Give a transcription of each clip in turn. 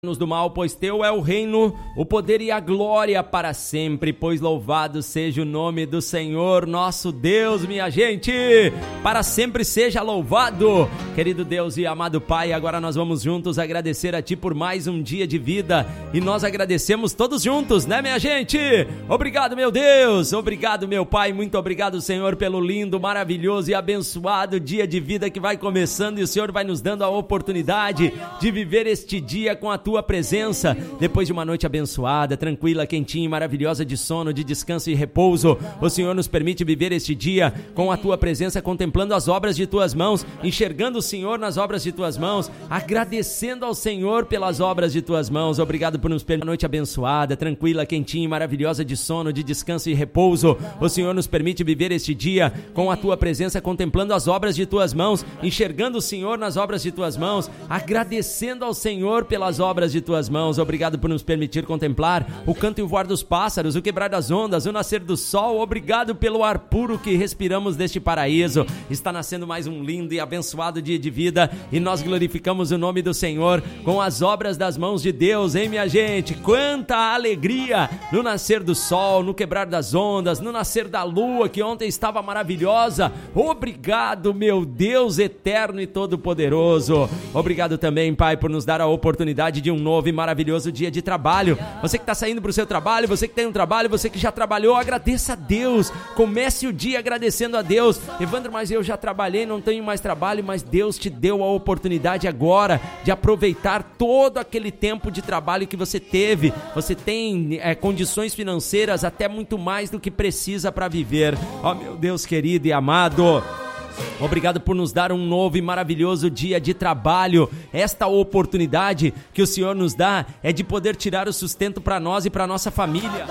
do mal, pois teu é o reino, o poder e a glória para sempre, pois louvado seja o nome do Senhor nosso Deus, minha gente, para sempre seja louvado. Querido Deus e amado Pai, agora nós vamos juntos agradecer a Ti por mais um dia de vida, e nós agradecemos todos juntos, né, minha gente? Obrigado, meu Deus, obrigado, meu Pai, muito obrigado, Senhor, pelo lindo, maravilhoso e abençoado dia de vida que vai começando, e o Senhor vai nos dando a oportunidade de viver este dia com a Tua presença, depois de uma noite abençoada, tranquila, quentinha e maravilhosa de sono, de descanso e repouso. O Senhor nos permite viver este dia com a Tua presença, contemplando as obras de Tuas mãos, enxergando o Senhor nas obras de Tuas mãos, agradecendo ao Senhor pelas obras de Tuas mãos. Obrigado por nos permitir uma noite abençoada, tranquila, quentinha e maravilhosa de sono, de descanso e repouso. O Senhor nos permite viver este dia com a Tua presença, contemplando as obras de Tuas mãos, enxergando o Senhor nas obras de Tuas mãos, agradecendo ao Senhor pelas obras de Tuas mãos. Obrigado por nos permitir contemplar o canto e o voar dos pássaros, o quebrar das ondas, o nascer do sol. Obrigado pelo ar puro que respiramos deste paraíso. Está nascendo mais um lindo e abençoado dia de vida, e nós glorificamos o nome do Senhor com as obras das mãos de Deus, hein, minha gente? Quanta alegria no nascer do sol, no quebrar das ondas, no nascer da lua, que ontem estava maravilhosa. Obrigado, meu Deus eterno e todo-poderoso. Obrigado também, Pai, por nos dar a oportunidade de um novo e maravilhoso dia de trabalho. Você que está saindo para o seu trabalho, você que tem um trabalho, você que já trabalhou, agradeça a Deus. Comece o dia agradecendo a Deus. Evandro, mas eu já trabalhei, não tenho mais trabalho, mas Deus te deu a oportunidade agora de aproveitar todo aquele tempo de trabalho que você teve. Você tem condições financeiras até muito mais do que precisa para viver. Ó, meu Deus querido e amado, obrigado por nos dar um novo e maravilhoso dia de trabalho. Esta oportunidade que o Senhor nos dá é de poder tirar o sustento para nós e para nossa família,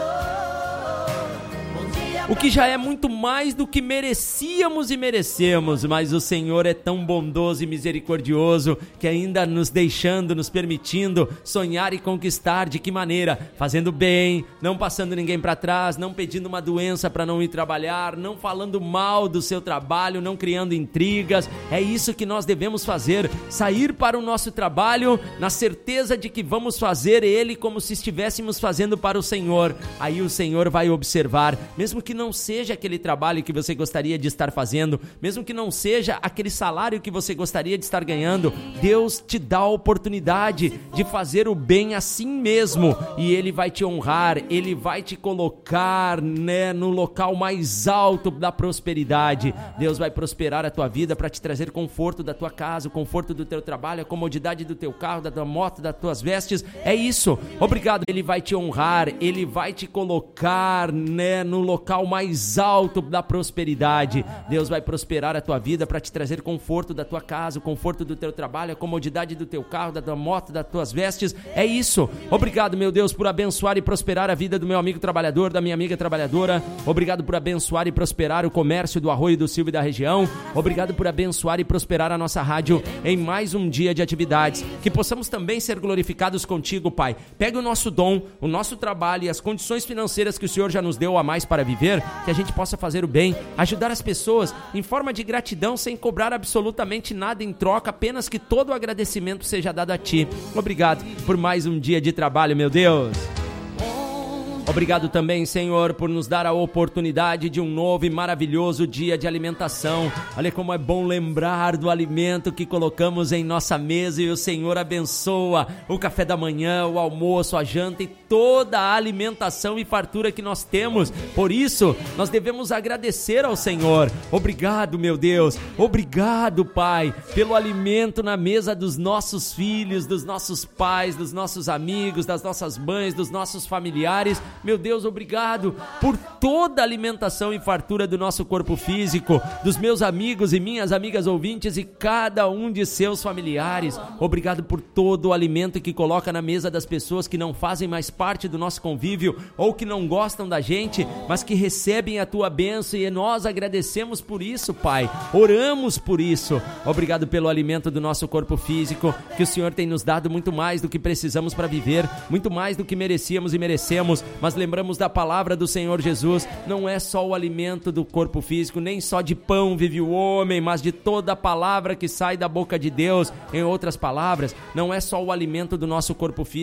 o que já é muito mais do que merecíamos e merecemos, mas o Senhor é tão bondoso e misericordioso que ainda nos deixando, nos permitindo sonhar e conquistar. De que maneira? Fazendo bem, não passando ninguém para trás, não pedindo uma doença para não ir trabalhar, não falando mal do seu trabalho, não criando intrigas. É isso que nós devemos fazer, sair para o nosso trabalho na certeza de que vamos fazer ele como se estivéssemos fazendo para o Senhor. Aí o Senhor vai observar, mesmo que não seja aquele trabalho que você gostaria de estar fazendo, mesmo que não seja aquele salário que você gostaria de estar ganhando, Deus te dá a oportunidade de fazer o bem assim mesmo, e Ele vai te honrar, Ele vai te colocar, no local mais alto da prosperidade. Deus vai prosperar a tua vida para te trazer conforto da tua casa, o conforto do teu trabalho, a comodidade do teu carro, da tua moto, das tuas vestes. É isso. Obrigado. Ele vai te honrar, Ele vai te colocar, no local mais alto da prosperidade. Deus vai prosperar a tua vida para te trazer conforto da tua casa, o conforto do teu trabalho, a comodidade do teu carro, da tua moto, das tuas vestes. É isso. Obrigado, meu Deus, por abençoar e prosperar a vida do meu amigo trabalhador, da minha amiga trabalhadora. Obrigado por abençoar e prosperar o comércio do Arroio do Silva e da região. Obrigado por abençoar e prosperar a nossa rádio em mais um dia de atividades. Que possamos também ser glorificados contigo, Pai. Pega o nosso dom, o nosso trabalho e as condições financeiras que o Senhor já nos deu a mais para viver, que a gente possa fazer o bem, ajudar as pessoas em forma de gratidão, sem cobrar absolutamente nada em troca, apenas que todo o agradecimento seja dado a Ti. Obrigado por mais um dia de trabalho, meu Deus. Obrigado também, Senhor, por nos dar a oportunidade de um novo e maravilhoso dia de alimentação. Olha como é bom lembrar do alimento que colocamos em nossa mesa, e o Senhor abençoa o café da manhã, o almoço, a janta e toda a alimentação e fartura que nós temos. Por isso, nós devemos agradecer ao Senhor. Obrigado, meu Deus. Obrigado, Pai, pelo alimento na mesa dos nossos filhos, dos nossos pais, dos nossos amigos, das nossas mães, dos nossos familiares. Meu Deus, obrigado por toda a alimentação e fartura do nosso corpo físico, dos meus amigos e minhas amigas ouvintes e cada um de seus familiares. Obrigado por todo o alimento que coloca na mesa das pessoas que não fazem mais parte do nosso convívio ou que não gostam da gente, mas que recebem a Tua bênção, e nós agradecemos por isso, Pai. Oramos por isso. Obrigado pelo alimento do nosso corpo físico, que o Senhor tem nos dado muito mais do que precisamos para viver, muito mais do que merecíamos e merecemos, mas lembramos da palavra do Senhor Jesus. Não é só o alimento do corpo físico, nem só de pão vive o homem, mas de toda a palavra que sai da boca de Deus. Em outras palavras, não é só o alimento do nosso corpo físico,